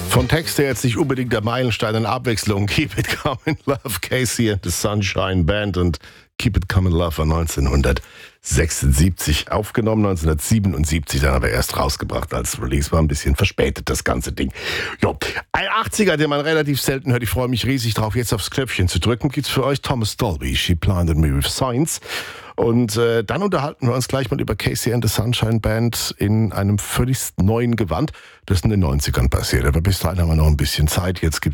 Von Text her jetzt nicht unbedingt der Meilenstein in Abwechslung. Keep It Comin' Love, Casey and the Sunshine Band und Keep It Comin' Love war 1976 aufgenommen, 1977 dann aber erst rausgebracht als Release. War ein bisschen verspätet, das ganze Ding. Jo, ein 80er, den man relativ selten hört. Ich freue mich riesig drauf, jetzt aufs Knöpfchen zu drücken. Gibt's für euch Thomas Dolby, She Planted Me With Science. Und dann unterhalten wir uns gleich mal über Casey and the Sunshine Band in einem völlig neuen Gewand, das in den 90ern passiert. Aber bis dahin haben wir noch ein bisschen Zeit. Jetzt gibt's